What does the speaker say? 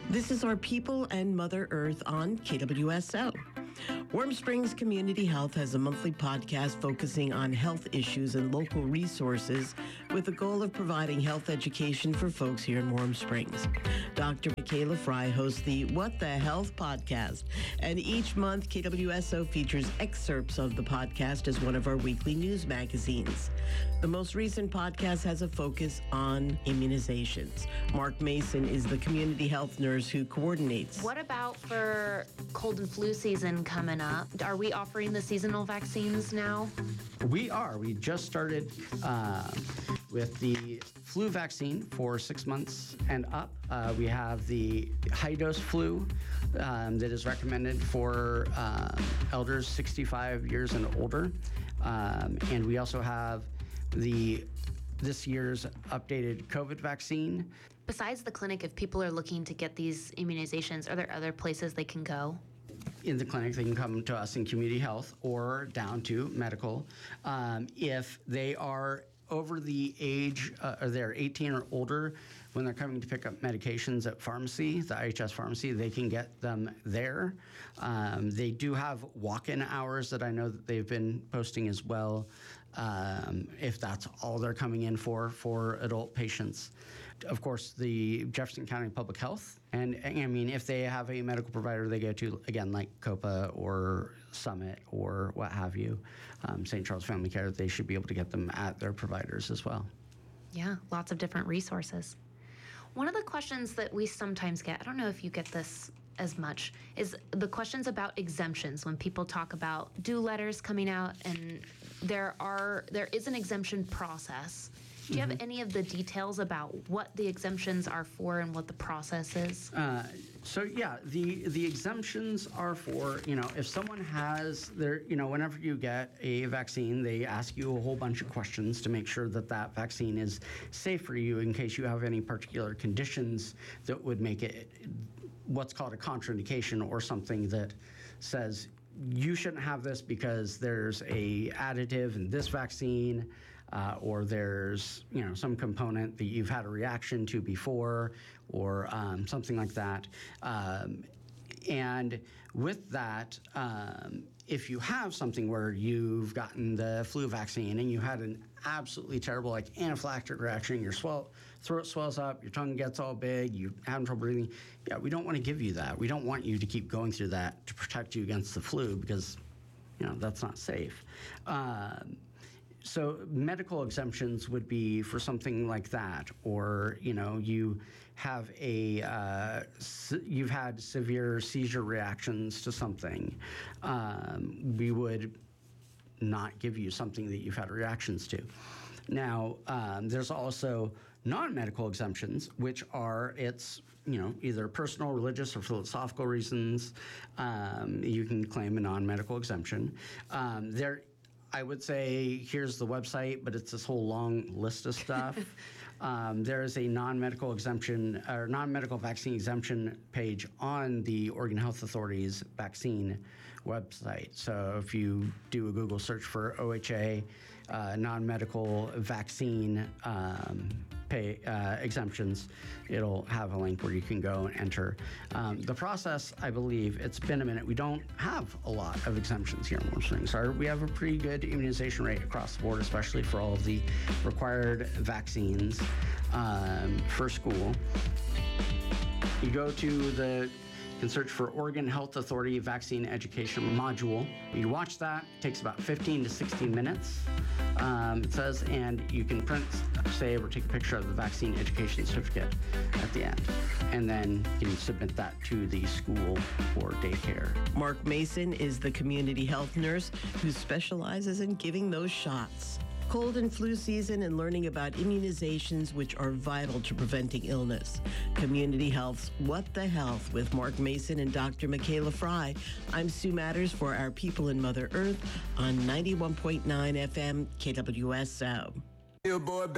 This is our People and Mother Earth on KWSO. Warm Springs Community Health has a monthly podcast focusing on health issues and local resources with the goal of providing health education for folks here in Warm Springs. Dr. Michaela Fry hosts the What the Health podcast, and each month KWSO features excerpts of the podcast as one of our weekly news magazines. The most recent podcast has a focus on immunizations. Mark Mason is the community health nurse who coordinates. What about for cold and flu season coming up? Are we offering the seasonal vaccines now? We are. We just started with the flu vaccine for 6 months and up. We have the high-dose flu that is recommended for elders 65 years and older. And we also have this year's updated COVID vaccine. Besides the clinic, if people are looking to get these immunizations, are there other places they can go? In the clinic, they can come to us in community health or down to medical. If they are over the age, or they're 18 or older, when they're coming to pick up medications at pharmacy, the IHS pharmacy, they can get them there. They do have walk-in hours that I know that they've been posting as well, if that's all they're coming in for adult patients. Of course, the Jefferson County Public Health, and I mean, if they have a medical provider they go to, again, like COPA or Summit or what have you, St. Charles Family Care, they should be able to get them at their providers as well. Yeah, lots of different resources. One of the questions that we sometimes get, I don't know if you get this as much, is the questions about exemptions when people talk about due letters coming out, and there is an exemption process. Do you have any of the details about what the exemptions are for and what the process is? So yeah, the exemptions are for, if someone has their, whenever you get a vaccine, they ask you a whole bunch of questions to make sure that that vaccine is safe for you in case you have any particular conditions that would make it what's called a contraindication, or something that says you shouldn't have this because there's a additive in this vaccine, or there's some component that you've had a reaction to before, or something like that. And with that, if you have something where you've gotten the flu vaccine and you had an absolutely terrible anaphylactic reaction, your throat swells up, your tongue gets all big, you're having trouble breathing, we don't want to give you that. We don't want you to keep going through that to protect you against the flu, because that's not safe. So medical exemptions would be for something like that, or you have you've had severe seizure reactions to something. We would not give you something that you've had reactions to. Now, there's also non-medical exemptions, which are either personal, religious, or philosophical reasons. You can claim a non-medical exemption. I would say here's the website, but it's this whole long list of stuff. There is a non-medical exemption or non-medical vaccine exemption page on the Oregon Health Authority's vaccine website. So if you do a Google search for OHA non-medical vaccine exemptions, it'll have a link where you can go and enter. The process, I believe, it's been a minute. We don't have a lot of exemptions here in Warm Springs. We have a pretty good immunization rate across the board, especially for all of the required vaccines for school. You go to you can search for Oregon Health Authority Vaccine Education Module. You watch that. It takes about 15 to 16 minutes, it says, and you can print, save, or take a picture of the vaccine education certificate at the end. And then you can submit that to the school or daycare. Mark Mason is the community health nurse who specializes in giving those shots. Cold and flu season and learning about immunizations, which are vital to preventing illness. Community Health's What the Health with Mark Mason and Dr. Michaela Fry. I'm Sue Matters for Our People in Mother Earth on 91.9 FM KWSO.